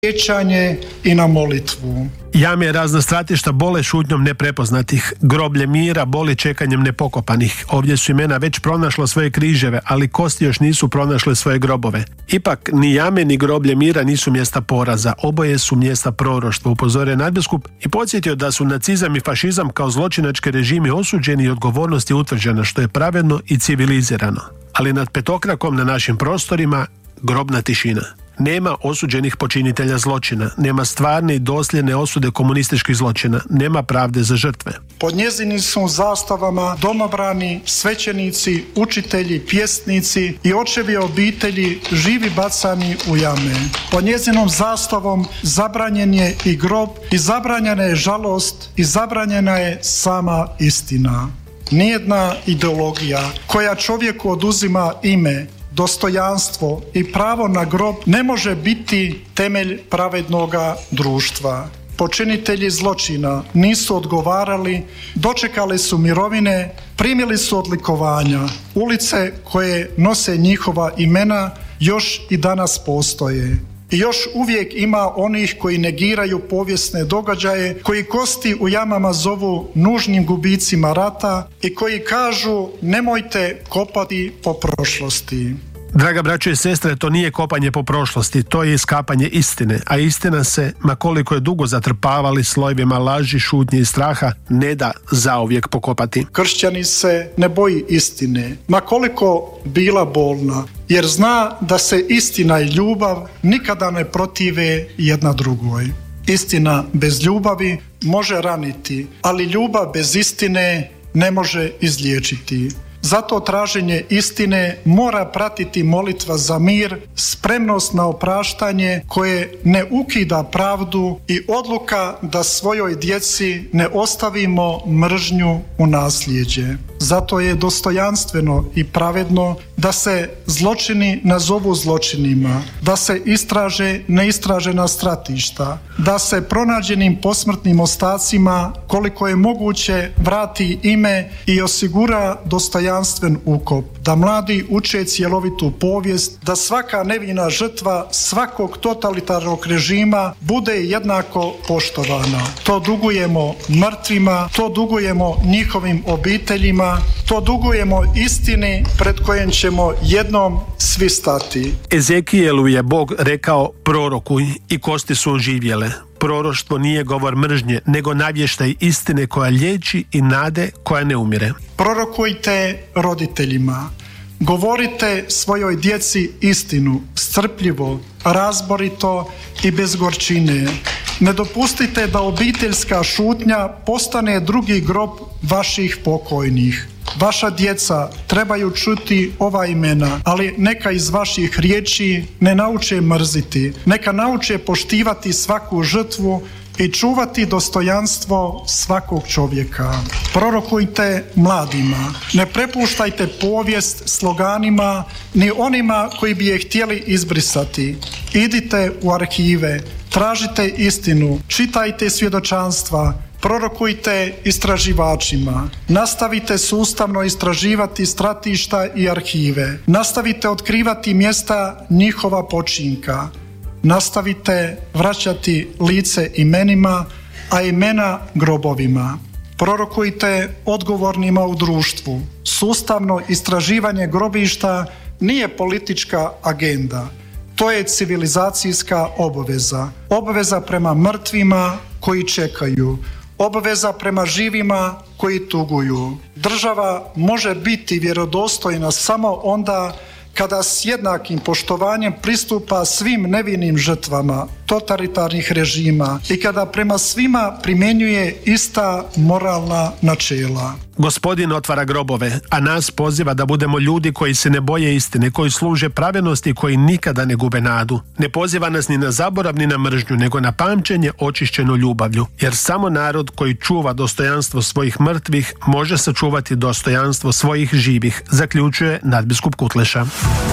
sjećanje i na molitvu. Jame i razna stratišta bole šutnjom neprepoznatih, groblje mira boli čekanjem nepokopanih. Ovdje su imena već pronašla svoje križeve, ali kosti još nisu pronašle svoje grobove. Ipak ni jame ni groblje mira nisu mjesta poraza, oboje su mjesta proroštva, upozorio nadbiskup i podsjetio da su nacizam i fašizam kao zločinački režimi osuđeni i odgovornost je utvrđena, što je pravedno i civilizirano. Ali nad petokrakom na našim prostorima grobna tišina. Nema osuđenih počinitelja zločina, nema stvarne i dosljedne osude komunističkih zločina, nema pravde za žrtve. Pod njezinim su zastavama domobrani, svećenici, učitelji, pjesnici i očevi obitelji živi bacani u jame. Pod njezinom zastavom zabranjen je i grob i zabranjena je žalost i zabranjena je sama istina. Nijedna ideologija koja čovjeku oduzima ime, dostojanstvo i pravo na grob ne može biti temelj pravednoga društva. Počinitelji zločina nisu odgovarali, dočekali su mirovine, primili su odlikovanja. Ulice koje nose njihova imena još i danas postoje. I još uvijek ima onih koji negiraju povijesne događaje, koji kosti u jamama zovu nužnim gubicima rata i koji kažu nemojte kopati po prošlosti. Draga braćo i sestre, to nije kopanje po prošlosti, to je iskapanje istine, a istina se, ma koliko je dugo zatrpavali slojevima laži, šutnje i straha, ne da zauvijek pokopati. Kršćani se ne boji istine, ma koliko bila bolna, jer zna da se istina i ljubav nikada ne protive jedna drugoj. Istina bez ljubavi može raniti, ali ljubav bez istine ne može izliječiti. Zato traženje istine mora pratiti molitva za mir, spremnost na opraštanje koje ne ukida pravdu i odluka da svojoj djeci ne ostavimo mržnju u nasljeđe. Zato je dostojanstveno i pravedno da se zločini nazovu zločinima, da se istraže neistražena stratišta, da se pronađenim posmrtnim ostacima koliko je moguće vrati ime i osigura dostojanstven ukop, da mladi uče cjelovitu povijest, da svaka nevina žrtva svakog totalitarnog režima bude jednako poštovana. To dugujemo mrtvima, to dugujemo njihovim obiteljima, to dugujemo istini pred kojom ćemo jednom svi stati. Ezekijelu je Bog rekao prorokuj i kosti su oživjele. Proroštvo nije govor mržnje, nego navještaj istine koja liječi i nade koja ne umire. Prorokujte roditeljima. Govorite svojoj djeci istinu, strpljivo, razborito i bez gorčine. Ne dopustite da obiteljska šutnja postane drugi grob vaših pokojnih. Vaša djeca trebaju čuti ova imena, ali neka iz vaših riječi ne nauče mrziti, neka nauče poštivati svaku žrtvu i čuvati dostojanstvo svakog čovjeka. Prorokujte mladima, ne prepuštajte povijest sloganima ni onima koji bi je htjeli izbrisati. Idite u arhive, tražite istinu, čitajte svjedočanstva, prorokujte istraživačima, nastavite sustavno istraživati stratišta i arhive, nastavite otkrivati mjesta njihova počinka, nastavite vraćati lice imenima, a imena grobovima. Prorokujte odgovornima u društvu. Sustavno istraživanje grobišta nije politička agenda. To je civilizacijska obaveza. Obaveza prema mrtvima koji čekaju. Obaveza prema živima koji tuguju. Država može biti vjerodostojna samo onda kada s jednakim poštovanjem pristupa svim nevinim žrtvama totalitarnih režima i kada prema svima primjenjuje ista moralna načela. Gospodin otvara grobove, a nas poziva da budemo ljudi koji se ne boje istine, koji služe pravednosti i koji nikada ne gube nadu. Ne poziva nas ni na zaborav ni na mržnju, nego na pamćenje očišćeno ljubavlju, jer samo narod koji čuva dostojanstvo svojih mrtvih može sačuvati dostojanstvo svojih živih, zaključuje nadbiskup Kutleša.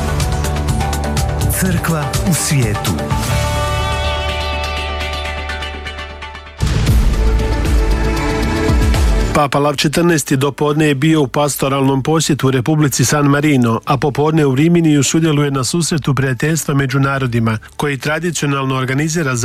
Crkva u svijetu. Papa Lav XIV dopodne je bio u pastoralnom posjetu u Republici San Marino, a popodne u Riminiju sudjeluje na susretu prijateljstva među narodima, koji tradicionalno organizira